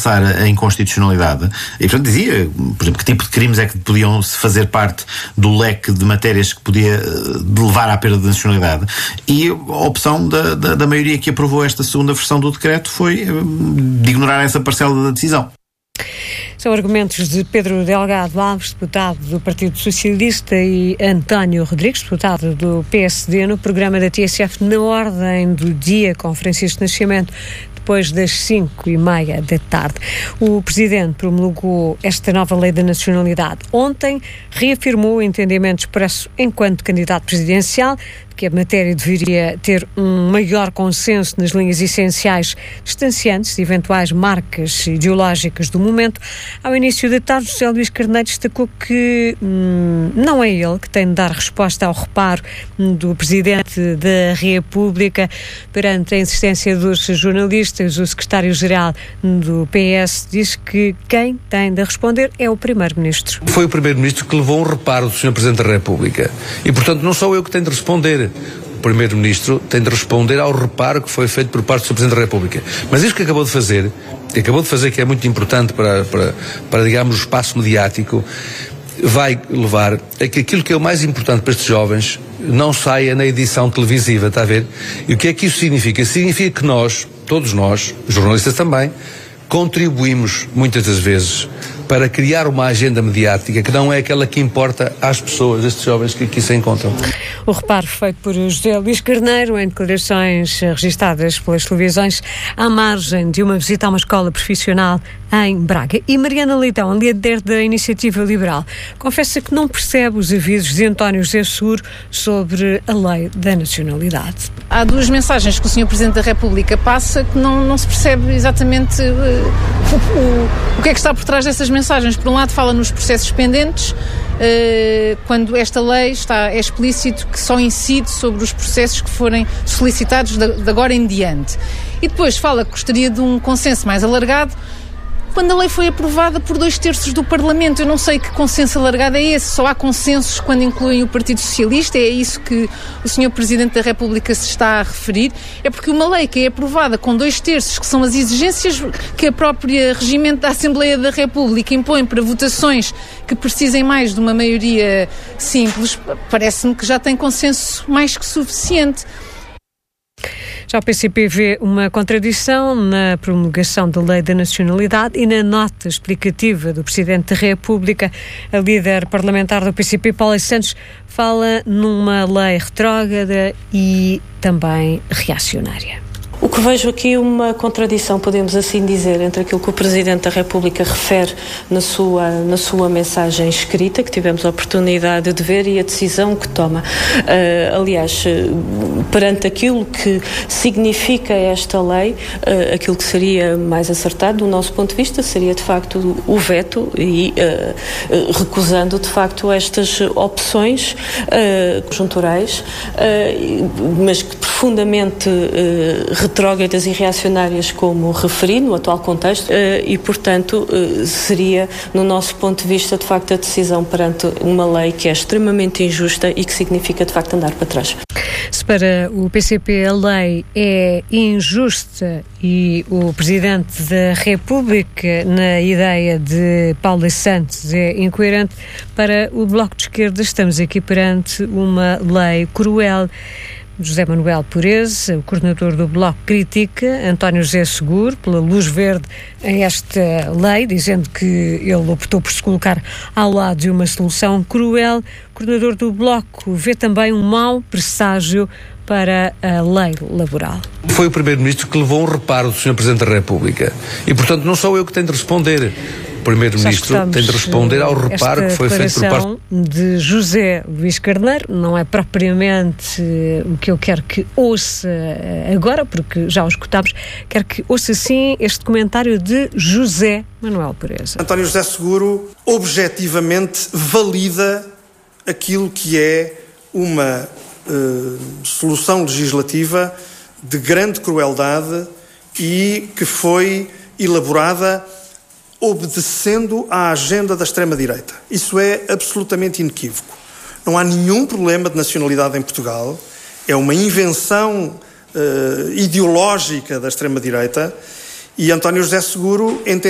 passar a inconstitucionalidade e, portanto, dizia, por exemplo, que tipo de crimes é que podiam fazer parte do leque de matérias que podia levar à perda de nacionalidade, e a opção da maioria que aprovou esta segunda versão do decreto foi de ignorar essa parcela da decisão. São argumentos de Pedro Delgado Alves, deputado do Partido Socialista, e António Rodrigues, deputado do PSD, no programa da TSF Na Ordem do Dia, com Francisco Nascimento, depois das 5h30 da tarde. O Presidente promulgou esta nova lei da nacionalidade ontem, reafirmou o entendimento expresso enquanto candidato presidencial, que a matéria deveria ter um maior consenso nas linhas essenciais, distanciantes de eventuais marcas ideológicas do momento. Ao início da tarde, José Luís Carneiro destacou que não é ele que tem de dar resposta ao reparo do Presidente da República perante a insistência dos jornalistas. O secretário-geral do PS diz que quem tem de responder é o Primeiro-Ministro. Foi o Primeiro-Ministro que levou um reparo do Sr. Presidente da República e, portanto, não sou eu que tenho de responder. O Primeiro-Ministro tem de responder ao reparo que foi feito por parte do Sr. Presidente da República. Mas isto que acabou de fazer que é muito importante para digamos, o espaço mediático, vai levar a que aquilo que é o mais importante para estes jovens não saia na edição televisiva, está a ver? E o que é que isso significa? Significa que nós, todos nós, jornalistas também, contribuímos muitas das vezes para criar uma agenda mediática que não é aquela que importa às pessoas, estes jovens que aqui se encontram. O reparo feito por José Luís Carneiro em declarações registadas pelas televisões à margem de uma visita a uma escola profissional em Braga. E Mariana Leitão, líder da Iniciativa Liberal, confessa que não percebe os avisos de António José Seguro sobre a lei da nacionalidade. Há duas mensagens que o Sr. Presidente da República passa que não se percebe exatamente o que é que está por trás dessas mensagens. Por um lado, fala nos processos pendentes, quando esta lei é explícito que só incide sobre os processos que forem solicitados de agora em diante. E depois fala que gostaria de um consenso mais alargado quando a lei foi aprovada por 2/3 do Parlamento. Eu não sei que consenso alargado é esse. Só há consensos quando incluem o Partido Socialista. É isso que o Sr. Presidente da República se está a referir. É porque uma lei que é aprovada com 2/3, que são as exigências que a própria regimento da Assembleia da República impõe para votações que precisem mais de uma maioria simples, parece-me que já tem consenso mais que suficiente. Já o PCP vê uma contradição na promulgação da lei da nacionalidade e na nota explicativa do Presidente da República. A líder parlamentar do PCP, Paula Santos, fala numa lei retrógrada e também reacionária. O que vejo aqui uma contradição, podemos assim dizer, entre aquilo que o Presidente da República refere na sua mensagem escrita, que tivemos a oportunidade de ver, e a decisão que toma. Aliás, perante aquilo que significa esta lei, aquilo que seria mais acertado, do nosso ponto de vista, seria de facto o veto e recusando de facto estas opções conjunturais, mas que profundamente retrógradas e reacionárias, como referi, no atual contexto, e, portanto, seria, no nosso ponto de vista, de facto, a decisão perante uma lei que é extremamente injusta e que significa, de facto, andar para trás. Se para o PCP a lei é injusta e o Presidente da República, na ideia de Paula Santos, é incoerente, para o Bloco de Esquerda estamos aqui perante uma lei cruel. José Manuel Purez, o coordenador do Bloco, critica António José Seguro pela luz verde a esta lei, dizendo que ele optou por se colocar ao lado de uma solução cruel. O coordenador do Bloco vê também um mau presságio para a lei laboral. Foi o Primeiro-Ministro que levou um reparo do Sr. Presidente da República e, portanto, não sou eu que tenho de responder. O Primeiro-Ministro tem de responder ao reparo que foi feito por parte de José Luís Carneiro. Não é propriamente o que eu quero que ouça agora, porque já o escutámos. Quero que ouça sim este comentário de José Manuel Pureza. António José Seguro objetivamente valida aquilo que é uma solução legislativa de grande crueldade e que foi elaborada obedecendo à agenda da extrema-direita. Isso é absolutamente inequívoco. Não há nenhum problema de nacionalidade em Portugal. É uma invenção ideológica da extrema-direita e António José Seguro entende